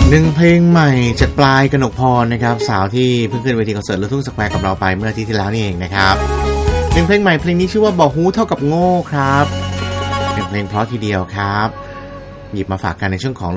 หนึ่งเพลงใหม่จากปลายกนกพรนะครับสาวที่เพิ่งขึ้นเวทีคอนเสิร์ตลูกทุ่งสแควร์กับเราไปเมื่ออาทิตย์ที่แล้วนี่เองนะครับหนึ่งเพลงใหม่เพลงนี้ชื่อว่าบ่ฮู้เท่ากับโง่ครับเป็นเพลงเพราะทีเดียวครับหยิบมาฝากกันในช่วงของ